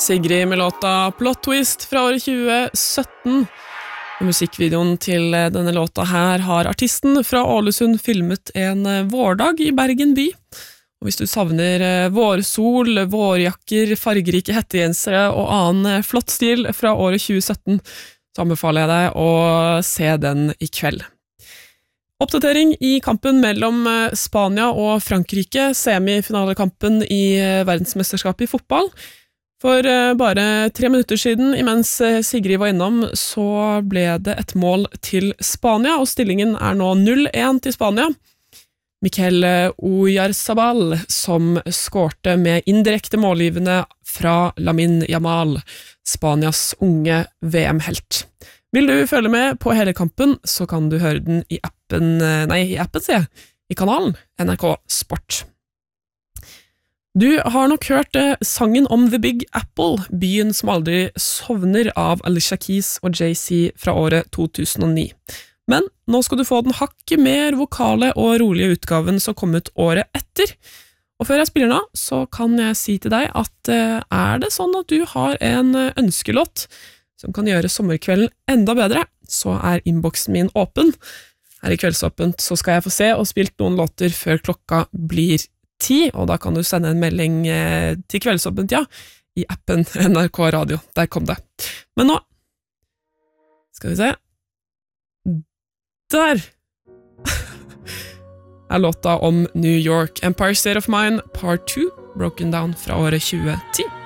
Sigrid med låta Plot Twist fra året 2017. I musikkvideoen til denne låta her har artisten fra Ålesund filmet en vårdag i Bergen by. Og hvis du savner vårsol, vårjakker, fargerike hettegensere og annen flott stil fra året 2017, så anbefaler jeg deg å se den i kveld. Oppdatering i kampen mellom Spania og Frankrike, semifinalekampen i verdensmesterskapet i fotball. For bare 3 minutter siden, imens Sigrid var innom, så ble det et mål til Spania, og stillingen er nå 0-1 til Spania. Mikel Oyarzabal, som skårte med indirekte målgivende fra Lamine Yamal, Spanias unge VM-helt. Vil du følge med på hele kampen, så kan du høre den i i kanalen NRK Sport. Du har nok hørt sangen om The Big Apple, byen som aldri sovner av Alicia Keys og Jay-Z fra året 2009. Men nå skal du få den hakket mer vokale og rolige utgaven som kom ut året etter. Og før jeg spiller nå, så kan jeg si til deg at er det sånn at du har en ønskelåt som kan gjøre sommerkvelden enda bedre, så er innboksen min åpen. Her i Kveldsåpent så skal jeg få se og spilt noen låter før klokka blir 10, og da kan du sende en melding til Kveldsåpent, ja, i appen NRK Radio. Der kom det. Men nå skal vi se. Der er låta om New York, Empire State of Mind, Part 2, Broken Down fra året 2010.